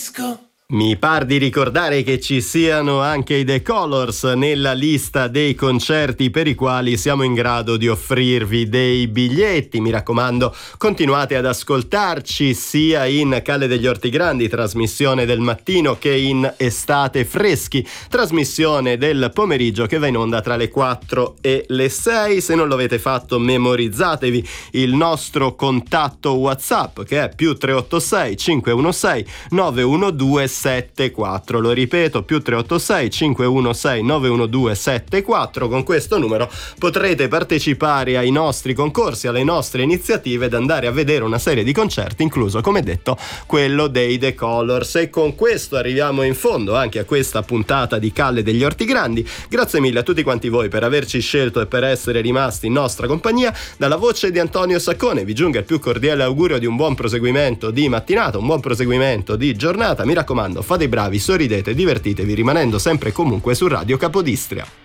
disco. Mi par di ricordare che ci siano anche i The Colors nella lista dei concerti per i quali siamo in grado di offrirvi dei biglietti. Mi raccomando, continuate ad ascoltarci sia in Calle degli Orti Grandi, trasmissione del mattino, che in Estate Freschi, trasmissione del pomeriggio che va in onda tra le 4 e le 6. Se non lo avete fatto, memorizzatevi il nostro contatto WhatsApp, che è +386 516 912 74. Lo ripeto, +386 516 912 74. Con questo numero potrete partecipare ai nostri concorsi, alle nostre iniziative, ed andare a vedere una serie di concerti, incluso, come detto, quello dei The Colors. E con questo arriviamo in fondo anche a questa puntata di Calle degli Orti Grandi. Grazie mille a tutti quanti voi per averci scelto e per essere rimasti in nostra compagnia. Dalla voce di Antonio Saccone vi giunga il più cordiale augurio di un buon proseguimento di mattinata, un buon proseguimento di giornata. Mi raccomando, fate i bravi, sorridete, divertitevi, rimanendo sempre e comunque su Radio Capodistria.